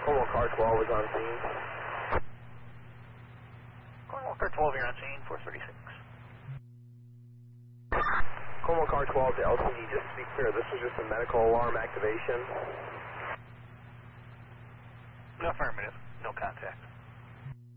Cornwall Car 12 is on scene. Cornwall Car 12, you're on scene, 436. Cornwall Car 12 to LCD, just to be clear, this was just a medical alarm activation. Affirmative, no contact.